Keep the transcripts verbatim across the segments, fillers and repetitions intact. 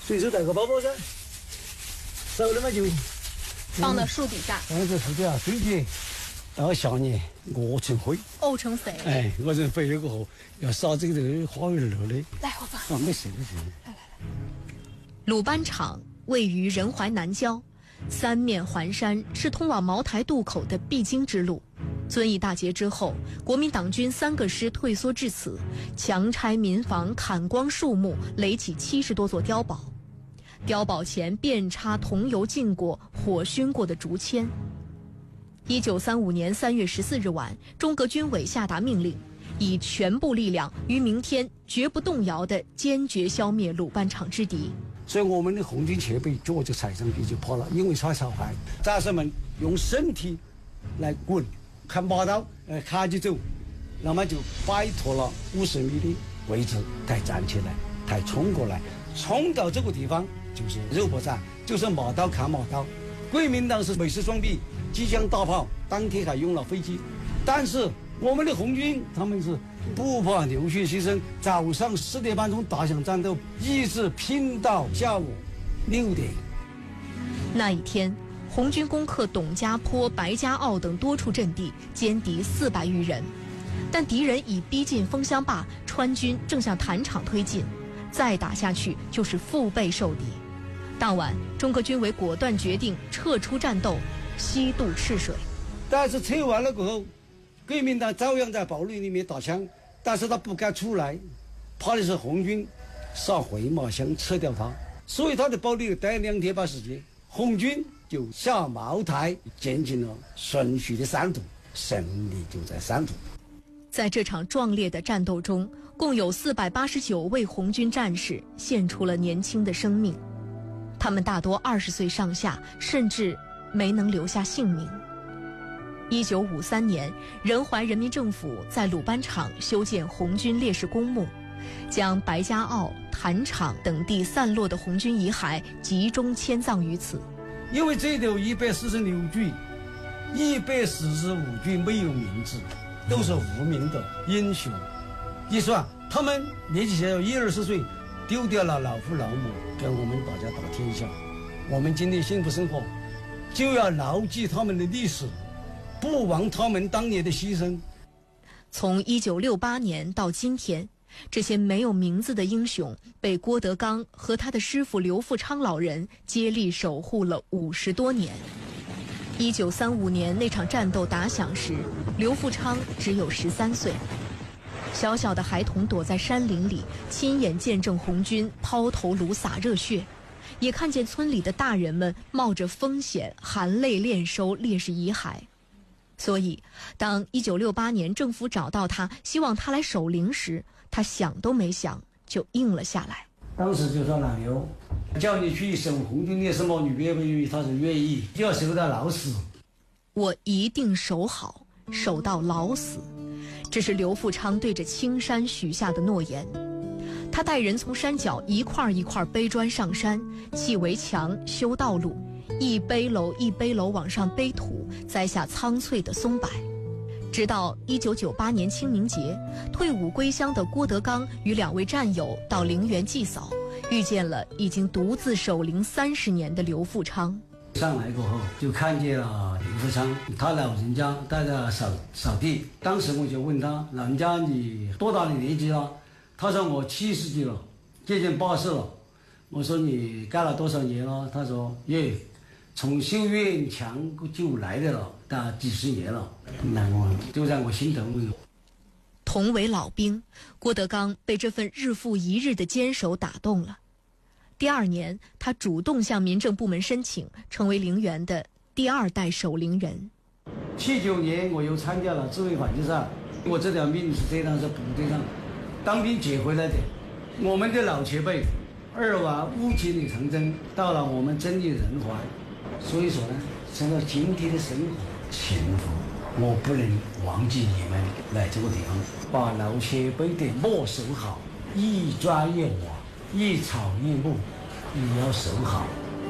随手带个包包噻，熟了嘛就放到树底下。 放在树底下堆起，然后下年沤成灰， 沤成肥。 哎，沤成肥了过后，要撒这个花园肉的。 来，我放。 啊，没事没事。 来来来。 鲁班场位于仁怀南郊，三面环山，是通往茅台渡口的必经之路。遵义大捷之后，国民党军三个师退缩至此，强拆民房，砍光树木，垒起七十多座碉堡。碉堡前遍插桐油浸过、火熏过的竹签。一九三五年三月十四日晚，中革军委下达命令，以全部力量于明天绝不动摇地坚决消灭鲁班场之敌。 所以我们的红军前辈脚就踩上去就跑了，因为怕烧坏。战士们用身体来滚，看把刀，呃，卡起走，那么就摆脱了五十米的位置，才站起来，才冲过来，冲到这个地方就是肉搏战，就是马刀砍马刀。国民党是美式装逼，机枪大炮，当天还用了飞机，但是我们的红军他们是不怕流血牺牲，早上十点半钟打响战斗，一直拼到下午六点。 那一天，红军攻克董家坡、白家坳等多处阵地，歼敌四百余人。但敌人已逼近枫香坝，川军正向坛场推进，再打下去就是腹背受敌。当晚，中革军委果断决定撤出战斗，西渡赤水。 但是撤完了过后，国民党照样在堡垒里面打枪，但是他不敢出来，怕的是红军撒回马枪撤掉他，所以他的堡垒待两天半时间，红军就下茅台，进行了顺序的三渡，胜利就在三渡。 在这场壮烈的战斗中，共有四百八十九位红军战士献出了年轻的生命，他们大多二十岁上下，甚至没能留下性命。一九五三年，仁怀人民政府在鲁班场修建红军烈士公墓，将白家坳、坛场等地散落的红军遗骸集中迁葬于此。 因为这里有一百四十六具，一百四十五具没有名字，都是无名的英雄。一算，他们年纪小，一二十岁，丢掉了老父老母，跟我们大家打天下。我们今天幸福生活，就要牢记他们的历史，不忘他们当年的牺牲。 从一九六八年到今天，这些没有名字的英雄被郭德纲和他的师傅刘富昌老人接力守护了五十多年。一九三五年那场战斗打响时，刘富昌只有十三岁。小小的孩童躲在山林里，亲眼见证红军抛头颅洒热血，也看见村里的大人们冒着风险含泪殓收烈士遗骸。所以，当一九六八年政府找到他，希望他来守灵时，他想都没想就应了下来。 当时就说老刘，叫你去守红军烈士墓，你愿不愿意？他说愿意，就要守到老死。 我一定守好，守到老死。这是刘富昌对着青山许下的诺言。他带人从山脚一块一块背砖上山，砌围墙、修道路，一背篓一背篓往上背土，栽下苍翠的松柏。直到一九九八年清明节，退伍归乡的郭德纲与两位战友到陵园祭扫，遇见了已经独自守灵三十年的刘富昌。 上来过后，就看见了刘富昌，他老人家在那扫扫地。当时我就问他，老人家你多大的年纪了？他说我七十几了，接近八十了。我说你干了多少年了？他说耶，从修院墙就来的了，大几十年了。那我就让我心疼。 同为老兵，郭德纲被这份日复一日的坚守打动了。第二年，他主动向民政部门申请，成为陵园的第二代守陵人。 七九年，我又参加了自卫反击战。我这条命是这样，是部队上当兵捡回来的。我们的老前辈二娃误解你成真，到了我们遵义仁怀，所以说呢，成了今天的生活幸福。我不能忘记你们来这个地方，把老前辈的墓守好，一砖一瓦，一草一木，也要守好。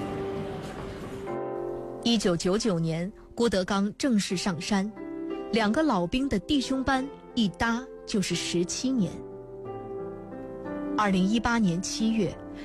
一九九九年，郭德纲正式上山，两个老兵的弟兄班一搭就是十七年。二零一八年七月，